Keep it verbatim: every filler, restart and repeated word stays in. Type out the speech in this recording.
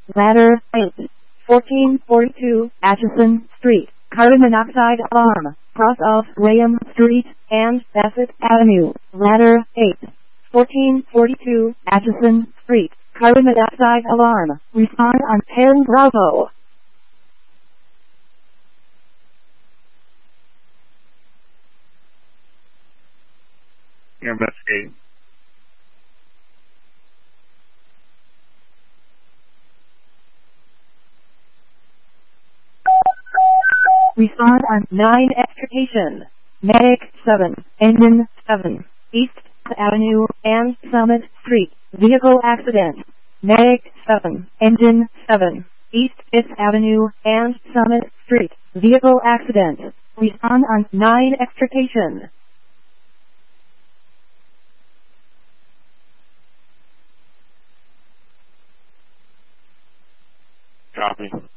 Ladder eight. fourteen forty-two Atchison Street. Carbon monoxide alarm. Cross of Graham Street and Bassett Avenue. Ladder eight. fourteen forty-two Atchison Street. Carbon monoxide alarm. Respond on ten Bravo. You're investigating. Respond on nine extrication. Medic seven. Engine seven. East Avenue and Summit Street. Vehicle accident. Medic seven. Engine seven. East fifth Avenue and Summit Street. Vehicle accident. Respond on nine extrication. Copy.